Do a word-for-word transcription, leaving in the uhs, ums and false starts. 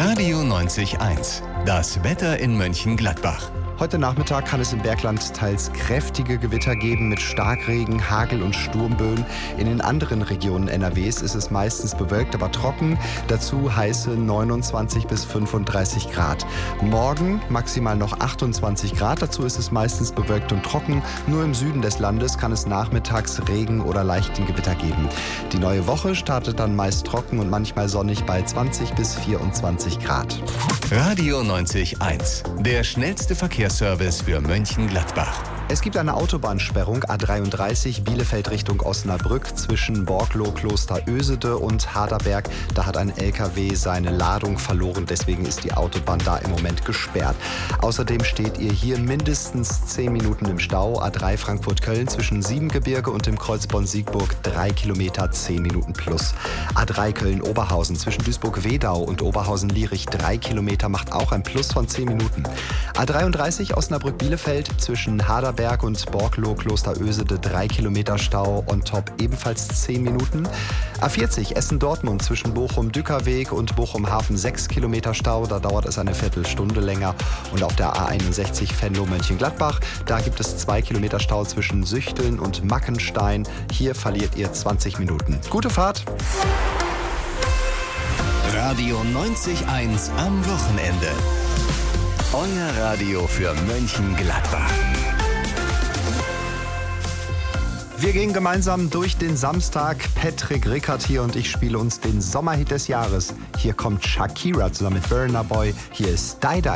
Radio neunzig Komma eins. Das Wetter in Mönchengladbach. Heute Nachmittag kann es im Bergland teils kräftige Gewitter geben mit Starkregen, Hagel und Sturmböen. In den anderen Regionen N R Ws ist es meistens bewölkt, aber trocken. Dazu heiße neunundzwanzig bis fünfunddreißig Grad. Morgen maximal noch achtundzwanzig Grad. Dazu ist es meistens bewölkt und trocken. Nur im Süden des Landes kann es nachmittags Regen oder leichten Gewitter geben. Die neue Woche startet dann meist trocken und manchmal sonnig bei zwanzig bis vierundzwanzig Grad. Radio neunzig Komma eins. Der schnellste Verkehrsservice für Mönchengladbach. Es gibt eine Autobahnsperrung A dreiunddreißig Bielefeld Richtung Osnabrück zwischen Borgloh, Kloster Oesede und Harderberg. Da hat ein L K W seine Ladung verloren, deswegen ist die Autobahn da im Moment gesperrt. Außerdem steht ihr hier mindestens zehn Minuten im Stau. A drei Frankfurt-Köln zwischen Siebengebirge und dem Kreuz Bonn-Siegburg drei Kilometer, zehn Minuten plus. A drei Köln-Oberhausen zwischen Duisburg-Wedau und Oberhausen-Lierich drei Kilometer macht auch ein Plus von zehn Minuten. A dreiunddreißig Osnabrück-Bielefeld zwischen Harderberg und Borgloh, Kloster Oesede drei Kilometer Stau, on top ebenfalls zehn Minuten. A vierzig Essen-Dortmund zwischen Bochum-Dückerweg und Bochum-Hafen sechs Kilometer Stau, da dauert es eine Viertelstunde länger. Und auf der A einundsechzig Venlo-Mönchengladbach, da gibt es zwei Kilometer Stau zwischen Süchteln und Mackenstein. Hier verliert ihr zwanzig Minuten. Gute Fahrt! Radio neunzig Komma eins am Wochenende. Euer Radio für Mönchengladbach. Wir gehen gemeinsam durch den Samstag. Patrick Rickert hier und ich spiele uns den Sommerhit des Jahres. Hier kommt Shakira zusammen mit Burna Boy. Hier ist Die Die.